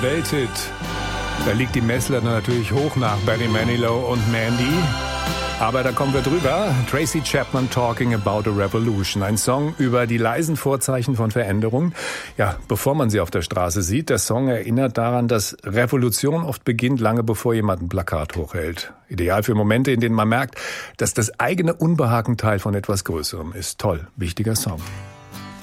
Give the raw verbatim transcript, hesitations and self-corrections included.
Welthit. Da liegt die Messlatte natürlich hoch nach Barry Manilow und Mandy. Aber da kommen wir drüber. Tracy Chapman, Talking About a Revolution. Ein Song über die leisen Vorzeichen von Veränderung. Ja, bevor man sie auf der Straße sieht. Der Song erinnert daran, dass Revolution oft beginnt, lange bevor jemand ein Plakat hochhält. Ideal für Momente, in denen man merkt, dass das eigene Unbehagen Teil von etwas Größerem ist. Toll, wichtiger Song.